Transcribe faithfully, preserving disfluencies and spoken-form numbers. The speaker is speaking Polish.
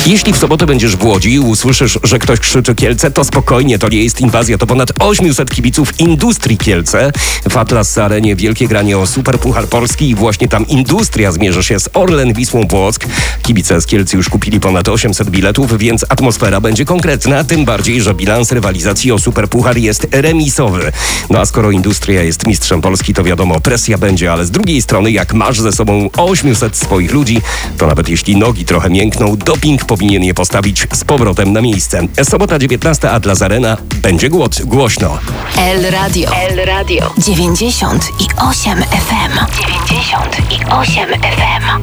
Jeśli w sobotę będziesz w Łodzi i usłyszysz, że ktoś krzyczy Kielce, to spokojnie, to nie jest inwazja, to ponad osiemset kibiców Industrii Kielce. W Atlas Arenie wielkie granie o Superpuchar Polski i właśnie tam Industria zmierzy się z Orlen Wisłą Płock. Kibice z Kielc już kupili ponad osiemset biletów, więc atmosfera będzie konkretna, tym bardziej, że bilans rywalizacji o Superpuchar jest remisowy. No a skoro Industria jest mistrzem Polski, to wiadomo, presja będzie, ale z drugiej strony, jak masz ze sobą osiemset swoich ludzi, to nawet jeśli nogi trochę miękną, doping powinien je postawić z powrotem na miejsce. Sobota dziewiętnasta, Atlas Arena, będzie głos, głośno. El Radio. El Radio. dziewięćdziesiąt i osiem F M. dziewięćdziesiąt i osiem F M.